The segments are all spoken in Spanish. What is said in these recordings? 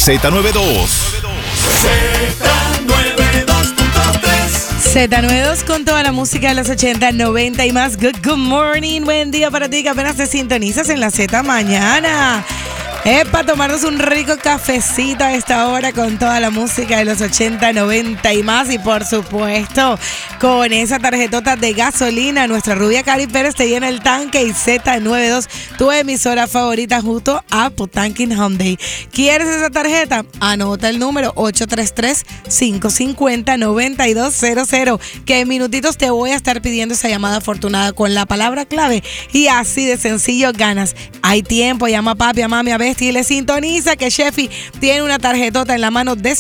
Z92. Z92 con toda la música de los 80, 90 y más. Good morning, buen día para ti que apenas te sintonizas en la Z mañana. Es para tomarnos un rico cafecito a esta hora con toda la música de los 80, 90 y más. Y por supuesto, con esa tarjetota de gasolina, nuestra rubia Cari Pérez te llena el tanque y Z92, tu emisora favorita junto a Potanking Hyundai. ¿Quieres esa tarjeta? Anota el número 833-550-9200, que en minutitos te voy a estar pidiendo esa llamada afortunada con la palabra clave y así de sencillo ganas. Hay tiempo, llama a papi, a mami, a Bestia y le sintoniza que Sheffy tiene una tarjetota en la mano de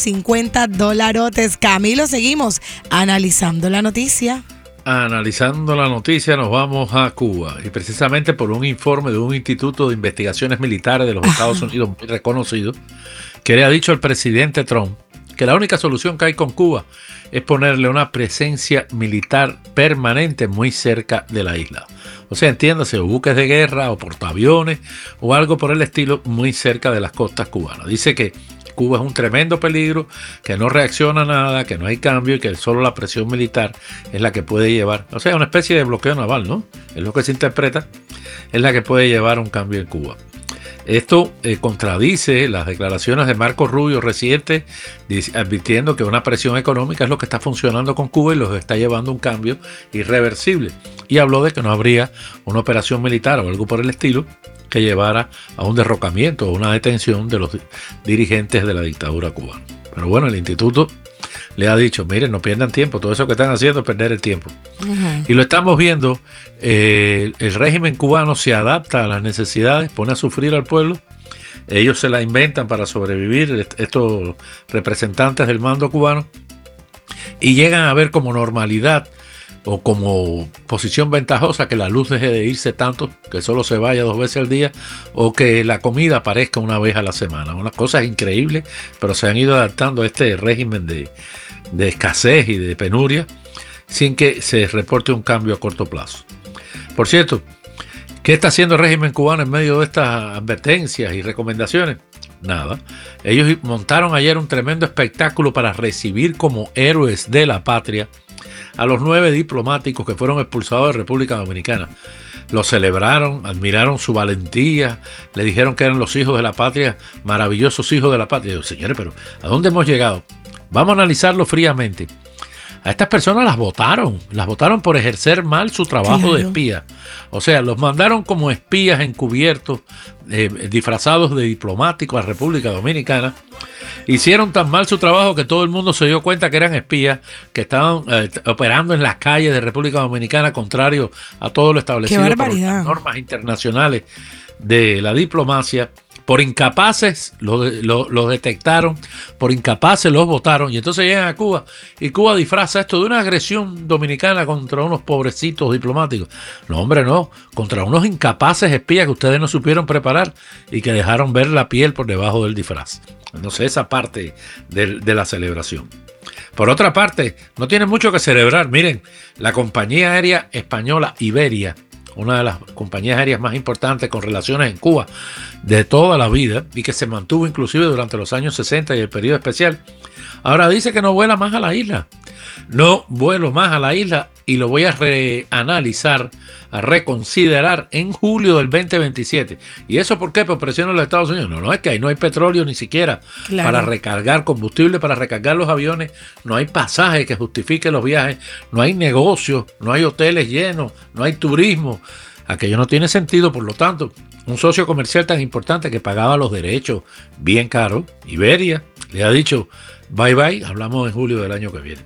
$50. Camilo, seguimos analizando la noticia. Analizando la noticia, nos vamos a Cuba y precisamente por un informe de un instituto de investigaciones militares de los Estados Unidos muy reconocido, que le ha dicho al presidente Trump que la única solución que hay con Cuba es ponerle una presencia militar permanente muy cerca de la isla. O sea, entiéndase, o buques de guerra o portaaviones o algo por el estilo muy cerca de las costas cubanas. Dice que Cuba es un tremendo peligro, que no reacciona a nada, que no hay cambio y que solo la presión militar es la que puede llevar, o sea, una especie de bloqueo naval, ¿no? Es lo que se interpreta, es la que puede llevar a un cambio en Cuba. Esto contradice las declaraciones de Marco Rubio reciente, advirtiendo que una presión económica es lo que está funcionando con Cuba y los está llevando a un cambio irreversible. Y habló de que no habría una operación militar o algo por el estilo que llevara a un derrocamiento o una detención de los dirigentes de la dictadura cubana. Pero bueno, el instituto le ha dicho, miren, no pierdan tiempo, todo eso que están haciendo es perder el tiempo. Y lo estamos viendo, el régimen cubano se adapta a las necesidades, pone a sufrir al pueblo, ellos se la inventan para sobrevivir, estos representantes del mando cubano, y llegan a ver como normalidad o como posición ventajosa que la luz deje de irse tanto, que solo se vaya 2 veces al día, o que la comida aparezca 1 vez a la semana. Unas cosas increíbles, pero se han ido adaptando a este régimen de escasez y de penuria sin que se reporte un cambio a corto plazo. Por cierto, ¿qué está haciendo el régimen cubano en medio de estas advertencias y recomendaciones? Nada. Ellos montaron ayer un tremendo espectáculo para recibir como héroes de la patria a los 9 diplomáticos que fueron expulsados de República Dominicana. Los celebraron, admiraron su valentía, le dijeron que eran los hijos de la patria, maravillosos hijos de la patria. Y yo, señores, pero ¿a dónde hemos llegado? Vamos a analizarlo fríamente. A estas personas las votaron por ejercer mal su trabajo de espía. O sea, los mandaron como espías encubiertos, disfrazados de diplomáticos a República Dominicana. Hicieron tan mal su trabajo que todo el mundo se dio cuenta que eran espías, que estaban operando en las calles de República Dominicana, contrario a todo lo establecido por las normas internacionales de la diplomacia. Por incapaces los detectaron, por incapaces los votaron, y entonces llegan a Cuba, y Cuba disfraza esto de una agresión dominicana contra unos pobrecitos diplomáticos. No, hombre, no, contra unos incapaces espías que ustedes no supieron preparar y que dejaron ver la piel por debajo del disfraz. No sé, esa parte de la celebración. Por otra parte, no tiene mucho que celebrar. Miren, la compañía aérea española Iberia, una de las compañías aéreas más importantes con relaciones en Cuba de toda la vida y que se mantuvo inclusive durante los años 60 y el periodo especial, ahora dice que no vuela más a la isla. No vuelo más a la isla y lo voy a reanalizar, a reconsiderar en julio del 2027. ¿Y eso por qué? Por presión de los Estados Unidos. No, es que ahí no hay petróleo ni siquiera para recargar combustible, para recargar los aviones. No hay pasaje que justifique los viajes. No hay negocios, no hay hoteles llenos, no hay turismo. Aquello no tiene sentido, por lo tanto, un socio comercial tan importante que pagaba los derechos bien caros, Iberia, le ha dicho bye bye, hablamos en julio del año que viene.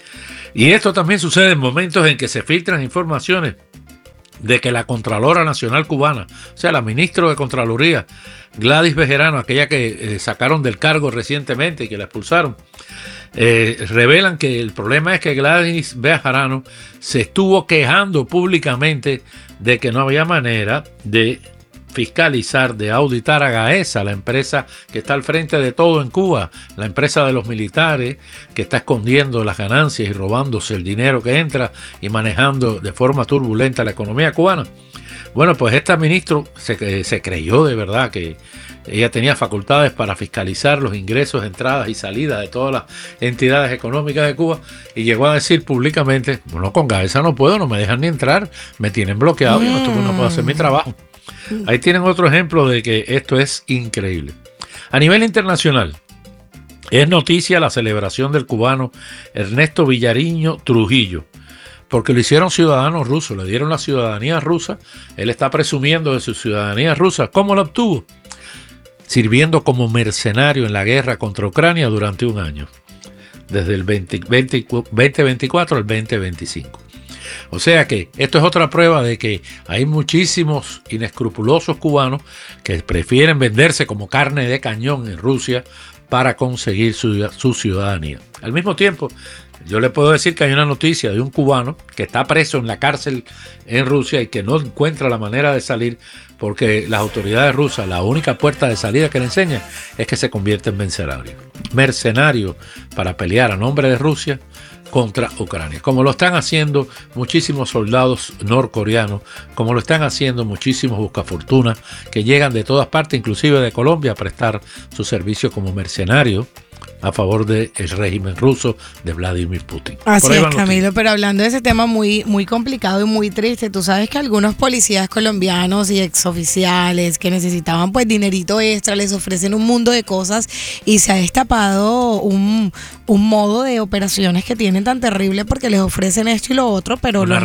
Y esto también sucede en momentos en que se filtran informaciones de que la Contralora Nacional Cubana, o sea, la ministra de Contraloría, Gladys Bejarano, aquella que sacaron del cargo recientemente y que la expulsaron, revelan que el problema es que Gladys Bejarano se estuvo quejando públicamente de que no había manera de fiscalizar, de auditar a Gaesa, la empresa que está al frente de todo en Cuba, la empresa de los militares que está escondiendo las ganancias y robándose el dinero que entra y manejando de forma turbulenta la economía cubana. Bueno, pues esta ministra se creyó de verdad que ella tenía facultades para fiscalizar los ingresos, entradas y salidas de todas las entidades económicas de Cuba y llegó a decir públicamente, bueno, con Gaesa no puedo, no me dejan ni entrar, me tienen bloqueado y no puedo hacer mi trabajo. Ahí tienen otro ejemplo de que esto es increíble. A nivel internacional, es noticia la celebración del cubano Ernesto Villariño Trujillo, porque lo hicieron ciudadano ruso, le dieron la ciudadanía rusa, él está presumiendo de su ciudadanía rusa. ¿Cómo la obtuvo? Sirviendo como mercenario en la guerra contra Ucrania durante un año, desde el 2024 al 2025. O sea que esto es otra prueba de que hay muchísimos inescrupulosos cubanos que prefieren venderse como carne de cañón en Rusia para conseguir su ciudadanía. Al mismo tiempo, yo le puedo decir que hay una noticia de un cubano que está preso en la cárcel en Rusia y que no encuentra la manera de salir porque las autoridades rusas, la única puerta de salida que le enseñan es que se convierte en mercenario para pelear a nombre de Rusia contra Ucrania, como lo están haciendo muchísimos soldados norcoreanos, como lo están haciendo muchísimos buscafortunas que llegan de todas partes, inclusive de Colombia, a prestar su servicio como mercenarios a favor del régimen ruso de Vladimir Putin. Así es, Camilo, pero hablando de ese tema muy, muy complicado y muy triste, tú sabes que algunos policías colombianos y exoficiales que necesitaban pues dinerito extra, les ofrecen un mundo de cosas y se ha destapado un modo de operaciones que tienen tan terrible porque les ofrecen esto y lo otro, pero los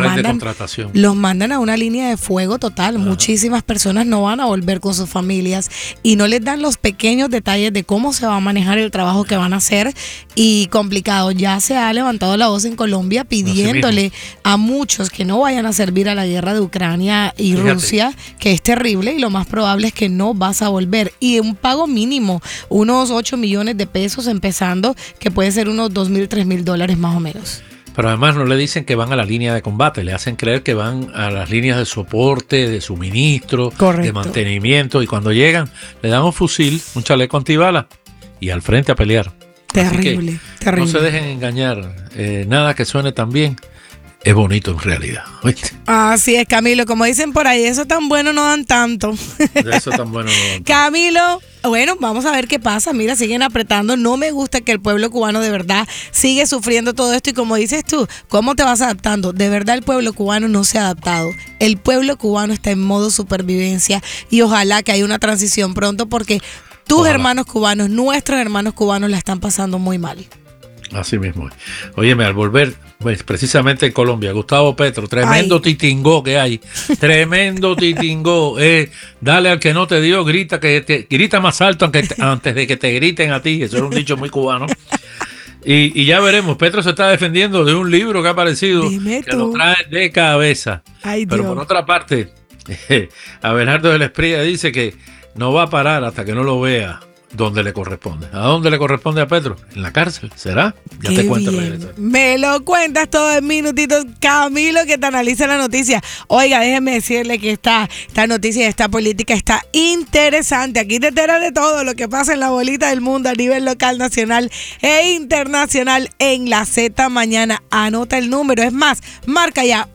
mandan a una línea de fuego total. Ajá. Muchísimas personas no van a volver con sus familias y no les dan los pequeños detalles de cómo se va a manejar el trabajo que van a hacer y complicado. Ya se ha levantado la voz en Colombia pidiéndole a muchos que no vayan a servir a la guerra de Ucrania y Rusia, que es terrible y lo más probable es que no vas a volver. Y un pago mínimo, unos 8 millones de pesos empezando, que puede ser unos $2,000, $3,000 más o menos. Pero además no le dicen que van a la línea de combate, le hacen creer que van a las líneas de soporte, de suministro, correcto, de mantenimiento, y cuando llegan le dan un fusil, un chaleco antibalas y al frente a pelear. Terrible, terrible. No se dejen engañar, nada que suene tan bien es bonito en realidad, ¿oíste? Así es, Camilo, como dicen por ahí, eso tan bueno no dan tanto. De eso tan bueno no dan tanto. Camilo, bueno, vamos a ver qué pasa. Mira, siguen apretando. No me gusta que el pueblo cubano de verdad sigue sufriendo todo esto. Y como dices tú, ¿cómo te vas adaptando? De verdad el pueblo cubano no se ha adaptado. El pueblo cubano está en modo supervivencia y ojalá que haya una transición pronto porque tus hermanos cubanos, nuestros hermanos cubanos la están pasando muy mal. Así mismo. Óyeme, al volver, pues, precisamente en Colombia, Gustavo Petro, tremendo titingó que hay, tremendo titingó. Dale al que no te dio, grita más alto antes de que te griten a ti. Eso es un dicho muy cubano. Y ya veremos, Petro se está defendiendo de un libro que ha aparecido que lo trae de cabeza. Ay, pero Dios. Por otra parte, Abelardo del Esprilla dice que no va a parar hasta que no lo vea donde le corresponde. ¿A dónde le corresponde a Petro? ¿En la cárcel? ¿Será? Ya te cuento. Me lo cuentas todo en minutitos, Camilo, que te analiza la noticia. Oiga, déjeme decirle que esta noticia y esta política está interesante. Aquí te enteras de todo lo que pasa en la bolita del mundo a nivel local, nacional e internacional en la Z Mañana. Anota el número, es más, marca ya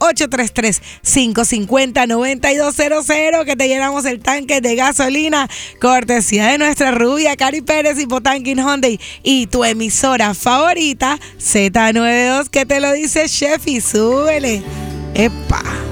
833-550-9200 que te llenamos el tanque de gasolina, cortesía de nuestra rubia Cari Pérez y Potanquin Hyundai y tu emisora favorita Z92 que te lo dice Chef y súbele. ¡Epa!